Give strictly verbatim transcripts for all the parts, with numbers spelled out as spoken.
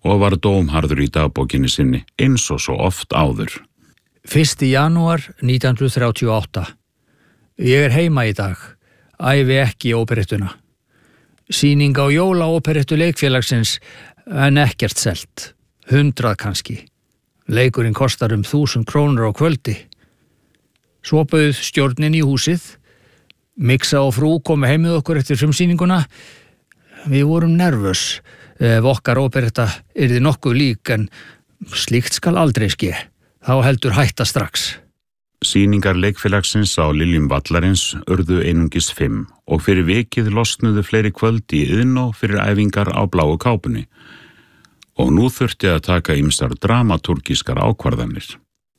og var dómharður í dagbókinni sinni eins og svo oft áður. fyrsta janúar nítján hundruð þrjátíu og átta. Ég er heima í dag, æfi ekki óperettuna. Sýning á jólaóperettu leikfélagsins en ekkert selt, hundrað kannski. Leikurinn kostar um þúsund krónur á kvöldi. Svo bauð stjórnin í húsið. Mixa og frú komu heim með okkur eftir frumsýninguna. Við vorum nervös ef okkar óperetta yrði nokkuð lík, en slíkt skal aldrei ske. Þá heldur hætta strax. Sýningar leikfélagsins á Liljum vallarins urðu einungis fimm og fyrir vikið losnuðu fleiri kvöld í Iðnó fyrir æfingar á Bláu kápunni. Og nú þurfti að taka ýmsar dramatúrgískar ákvarðanir.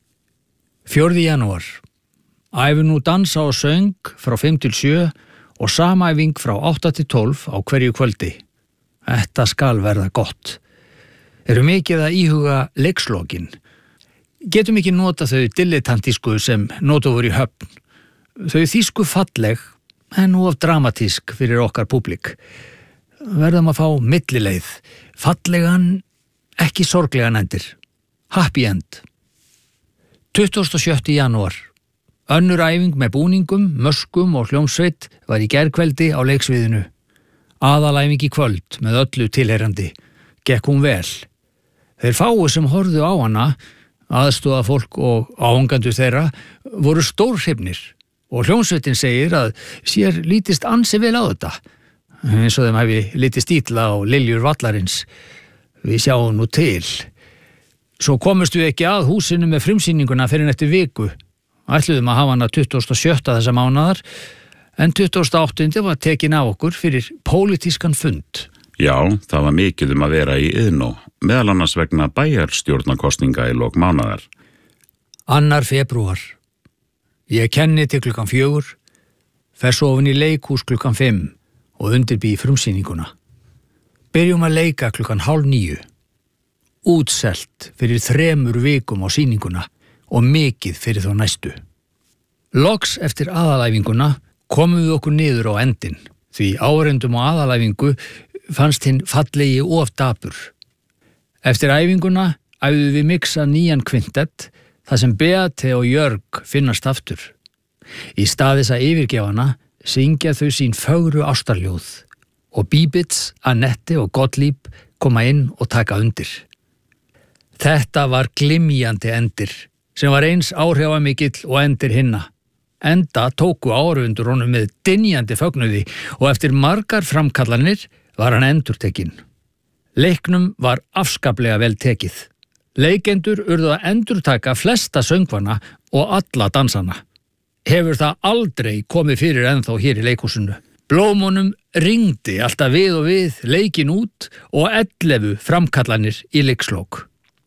fjórða janúar. Æfi nú dansa og söng frá fimm til sjö og samæfing frá átta til tólf á hverju kvöldi. Þetta skal verða gott. Eru mikið að íhuga leikslokin. Getum ekki nota þau dilettantísku sem notu voru í höfn. Þau þýsku falleg en of dramatísk fyrir okkar públik. Verðum að fá millileið, fallegan, ekki sorglegan endir. Happy end. tuttugasta og sjötta janúar. Önnur æfing með búningum, möskum og hljómsveit var í gærkveldi á leiksviðinu. Aðalæfing í kvöld með öllu tilheyrandi. Gekk hún vel. Þeir fáu sem horfðu á hana, aðstoða fólk og áhangandu þeirra, voru stórhrifnir og hljómsveitin segir að sér lítist ansi vel á þetta, eins og þeim hafi litist illa á Liljur vallarins. Við sjáum nú til. Svo komust við ekki að húsinu með frumsýninguna fyrir eftir viku. Ætluðum að hafa hana tuttugasta og sjötta þessa mánaðar, en tuttugasta og áttunda var tekin af okkur fyrir pólitískan fund. Já, það var mikið um að vera í Iðnó, meðal annars vegna bæjarstjórnarkosninga í lok mánaðar. Annar febrúar. Ég kenni til klukkan fjögur, fer svo ofan í leikhús klukkan fimm og undirbý frumsýninguna. Byrjum að leika klukkan hálf níu. Útselt fyrir þremur vikum á sýninguna og mikið fyrir þá næstu. Loks eftir aðalæfinguna komum við okkur niður á endin, því áreindum á aðalæfingu fannst hinn fallegi of dapur. Eftir æfinguna æfðu við mixa nýjan kvintett, þar sem Beate og Jörg finnast aftur. Í stað þess að yfirgefana syngja þau sín fögru ástarljóð og Bíbits, Annette og Gottlieb koma inn og taka undir. Þetta var glimjandi endir, sem var eins áhrifamikill og endir hinna. Enda tóku áhorfendur honum með dynjandi fögnuði og eftir margar framkallanir var hann endurtekinn. Leiknum var afskaplega vel tekið. Leikendur urðu að endurtaka flesta söngvana og alla dansana. Hefur það aldrei komið fyrir ennþá hér í leikhúsinu. Blómunum ringdi alltaf við og við leikin út og ellefu framkallanir í leikslok.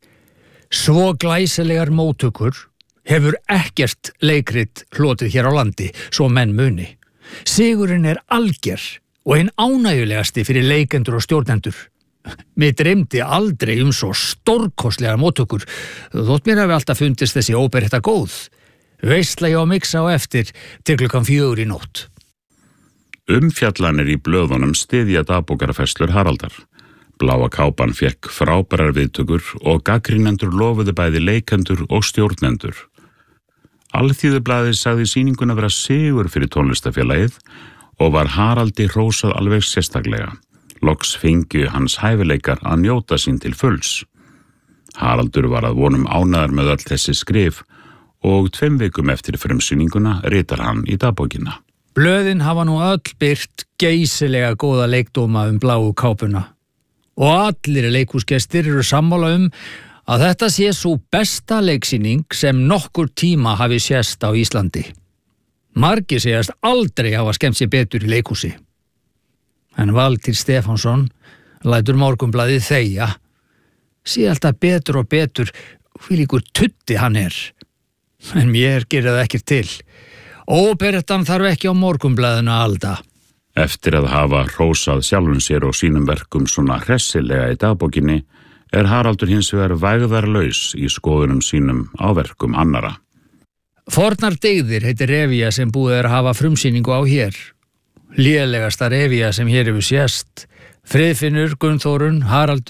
Svo glæsilegar móttökur hefur ekkert leikrit hlotið hér á landi, svo menn muni. Sigurinn er alger og hinn ánægjulegasti fyrir leikendur og stjórnendur. Mér dreymdi aldrei um svo stórkostlegar móttökur, þótt mér hafi alltaf fundist þessi óperetta góð. Veisla ég á mixa á eftir til klukkan fjögur í nótt. Umfjallanir í blöðunum styðja dagbókarfærslur Haraldar. Bláa kápan fékk frábærar viðtökur og gagnrýnendur lofuðu bæði leikendur og stjórnendur. Alþýðublaðið sagði sýninguna vera sigur fyrir tónlistafélagið og var Haraldi hrósað alveg sérstaklega. Loks fengju hans hæfileikar að njóta sín til fulls. Haraldur var að vonum ánægður með öll þessi skrif og tveim vikum eftir frumsýninguna ritar hann í dagbókina. Blöðin hafa nú öll byrt geysilega góða leikdóma um Bláu kápuna og allir leikhúsgestir eru sammála um að þetta sé svo besta leiksýning sem nokkur tíma hafi sést á Íslandi. Margir segjast aldrei hafa skemmt sér betur í leikhúsi. En Valtýr Stefánsson lætur Morgunblaðið þegja. Sé alltaf betur og betur hvílíkur tutti hann er. En mér gerir það ekkert til. Óperettan þarf ekki á Morgunblaðinu að halda. Eftir að hafa hrósað sjálfum sér og sínum verkum svona hressilega í dagbókinni er Haraldur hins vegar vægðarlaus í skoðunum sínum á verkum annara. Fornar dygðir heitir revía sem búið er að hafa frumsýningu á hér. Lélegasta revía sem hér hefur sést. Friðfinnur, Gunnþórun, Haraldur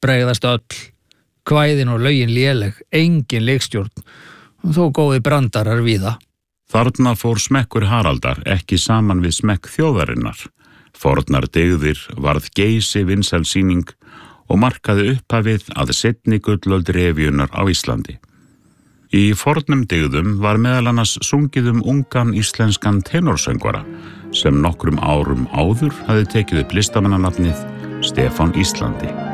bregðast öll, kvæðin og lögin léleg, engin leikstjórn, þó góði brandarar víða. Þarna fór smekkur Haraldar ekki saman við smekk þjóðarinnar. Fornar dygðir varð geysi vinsæl sýning og markaði upphafið að seinni gullöld revíunnar á Íslandi. Í fornum dygðum var meðal annars sungið um ungan íslenskan tenorsöngvara sem nokkrum árum áður hafði tekið upp listamannanafnið Stefán Íslandi.